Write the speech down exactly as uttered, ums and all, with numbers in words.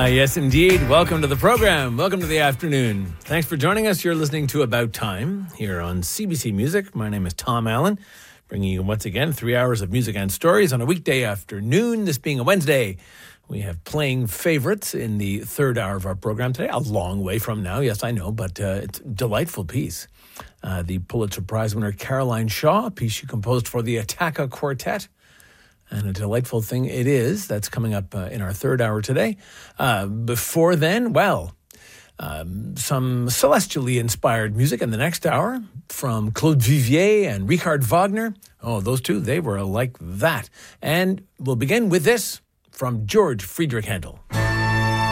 Ah, yes, indeed. Welcome to the program. Welcome to the afternoon. Thanks for joining us. You're listening to About Time here on C B C Music. My name is Tom Allen, bringing you once again three hours of music and stories on a weekday afternoon, this being a Wednesday. We have playing favorites in the third hour of our program today. A long way from now, yes, I know, but uh, it's a delightful piece. Uh, the Pulitzer Prize winner Caroline Shaw, a piece she composed for the Attacca Quartet. And a delightful thing it is. That's coming up uh, in our third hour today. Uh, before then, well, um, some celestially inspired music in the next hour from Claude Vivier and Richard Wagner. Oh, those two, they were like that. And we'll begin with this from George Friedrich Handel.